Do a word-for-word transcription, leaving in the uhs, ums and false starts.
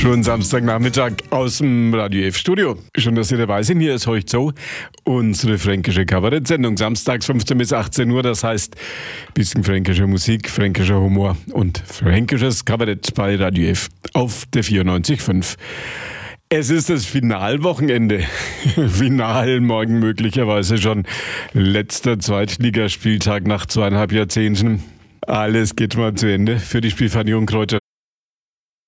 Schönen Samstagnachmittag aus dem Radio F Studio. Schön, dass Sie dabei sind. Hier ist heute so unsere fränkische Kabarett-Sendung. Samstags fünfzehn bis achtzehn Uhr. Das heißt, bisschen fränkische Musik, fränkischer Humor und fränkisches Kabarett bei Radio F auf der vierundneunzig Komma fünf. Es ist das Finalwochenende. Final morgen möglicherweise schon. Letzter Zweitligaspieltag nach zweieinhalb Jahrzehnten. Alles geht mal zu Ende für die Spielvereinigung Kräuter